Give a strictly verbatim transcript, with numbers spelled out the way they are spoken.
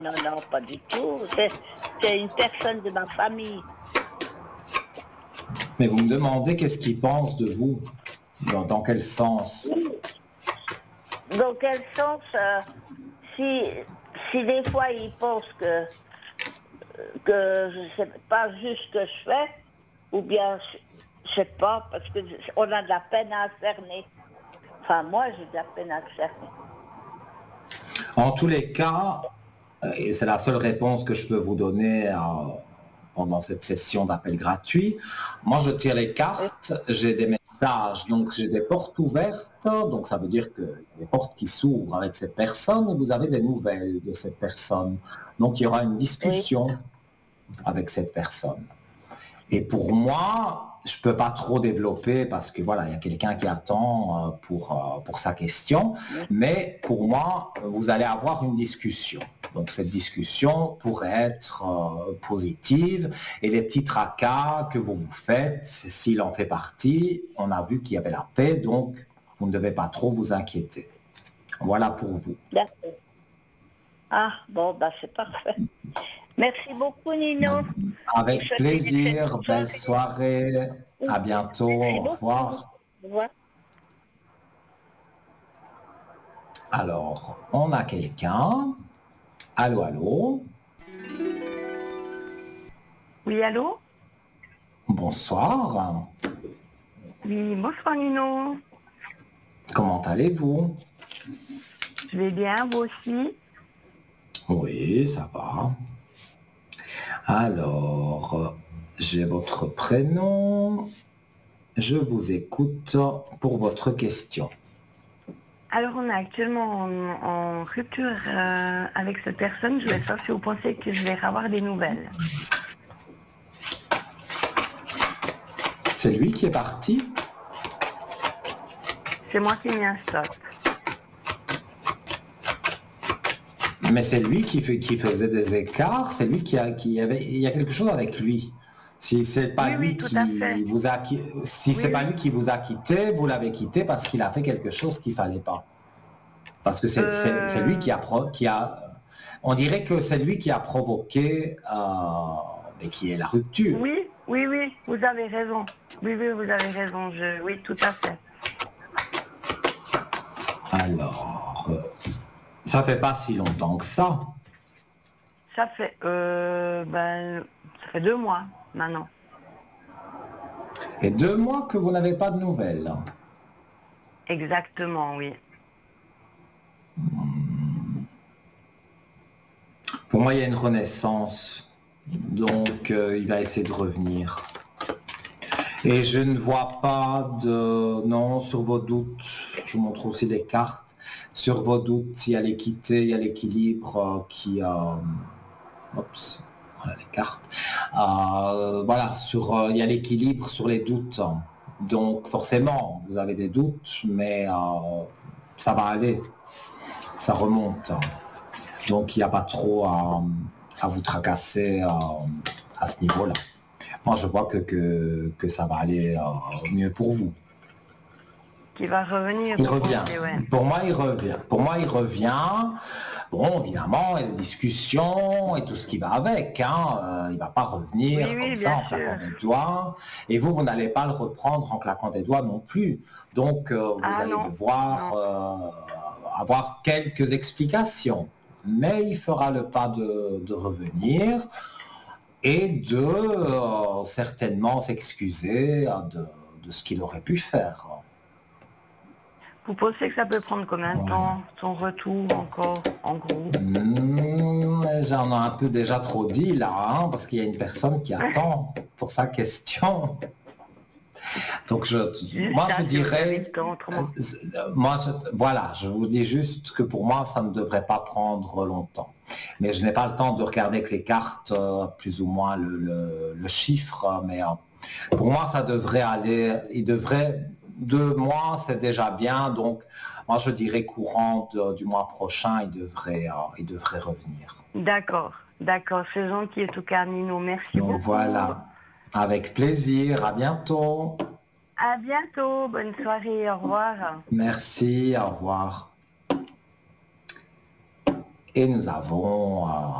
Non, non, pas du tout. C'est c'est une personne de ma famille. Mais vous me demandez qu'est-ce qu'il pense de vous? Dans, dans quel sens? Dans quel sens, euh, si, si des fois il pense que, que je sais pas juste ce que je fais, ou bien je, je sais pas, parce que je- on a de la peine à cerner. Enfin, moi j'ai de la peine à cerner. En tous les cas, euh, et c'est la seule réponse que je peux vous donner euh, pendant cette session d'appel gratuit, moi je tire les Oui, cartes, j'ai des messages, donc j'ai des portes ouvertes, donc ça veut dire que les portes qui s'ouvrent avec cette personne et vous avez des nouvelles de cette personne. Donc il y aura une oui, discussion avec cette personne. Et pour moi, je ne peux pas trop développer parce que voilà, il y a quelqu'un qui attend euh, pour, euh, pour sa question. oui. Mais pour moi, vous allez avoir une discussion. Donc cette discussion pourrait être euh, positive. Et les petits tracas que vous vous faites, s'il en fait partie, on a vu qu'il y avait la paix. Donc vous ne devez pas trop vous inquiéter. Voilà pour vous. D'accord. Ah, bon, bah c'est parfait. Merci beaucoup, Nino. Je vous Avec souhaite une excellente plaisir. Belle soirée. soirée. À bientôt. Merci Au beaucoup. revoir. Au revoir. Alors, on a quelqu'un. Allô, allô. Oui, allô? Bonsoir. Oui, bonsoir Nino. Comment allez-vous? Je vais bien, vous aussi? Oui, ça va. Alors, euh, j'ai votre prénom. Je vous écoute pour votre question. Alors, on est actuellement en, en rupture euh, avec cette personne. Je voulais savoir si vous pensez que je vais avoir des nouvelles. C'est lui qui est parti? C'est moi qui ai mis un stop. Mais c'est lui qui, fait, qui faisait des écarts, c'est lui qui a, qui avait, il y a quelque chose avec lui. Si c'est pas Oui, lui oui, tout à fait. qui vous a, qui- si c'est Oui, pas oui. lui qui vous a quitté, vous l'avez quitté parce qu'il a fait quelque chose qu'il fallait pas. Parce que c'est, c'est, c'est lui Euh, qui a, pro- qui a, on dirait que c'est lui qui a provoqué, euh, et qui est la rupture. oui, oui, oui, vous avez raison. Oui, oui, vous avez raison. Je, oui, tout à fait. Alors, euh, ça fait pas si longtemps que ça. Ça fait, euh, ben, ça fait deux mois maintenant. Et deux mois que vous n'avez pas de nouvelles. Exactement, oui. Pour moi, il y a une renaissance. Donc, euh, il va essayer de revenir. Et je ne vois pas de... Non, sur vos doutes, je vous montre aussi les cartes. Sur vos doutes, il y a l'équité, il y a l'équilibre euh, qui... Euh... Oups, voilà les cartes. Euh, voilà, sur, euh, il y a l'équilibre sur les doutes. Donc, forcément, vous avez des doutes, mais euh, ça va aller. Ça remonte. Donc, il n'y a pas trop à, à vous tracasser euh, à ce niveau-là. Moi, je vois que, que, que ça va aller euh, mieux pour vous. Qui va revenir, Il vous revient. pensez, ouais. Pour moi, il revient. Pour moi, il revient. Bon, évidemment, il y a des discussions et tout ce qui va avec. Hein. Euh, il ne va pas revenir Oui, comme oui, ça bien en claquant sûr. des doigts. Et vous, vous n'allez pas le reprendre en claquant des doigts non plus. Donc, euh, vous Ah allez non, devoir non. euh, avoir quelques explications. Mais il fera le pas de, de revenir et de euh, certainement s'excuser euh, de, de ce qu'il aurait pu faire. Vous pensez que ça peut prendre combien de Voilà. temps, son retour encore, en gros? Mmh, j'en ai un peu déjà trop dit là, hein, parce qu'il y a une personne qui attend pour sa question. Donc, je, Juste moi, je ça, si vous avez dirais, le temps, euh, autrement. moi, je- voilà, je vous dis juste que pour moi, ça ne devrait pas prendre longtemps. Mais je n'ai pas le temps de regarder avec les cartes, euh, plus ou moins le, le- le chiffre, mais euh, pour moi, ça devrait aller, il devrait, deux mois, c'est déjà bien, donc moi, je dirais courant de- du mois prochain, il devrait, euh, il devrait revenir. D'accord, d'accord, c'est gentil, en tout cas, Nino. Merci Donc beaucoup. voilà, avec plaisir, à bientôt. À bientôt, bonne soirée, au revoir. Merci, au revoir. Et nous avons... euh,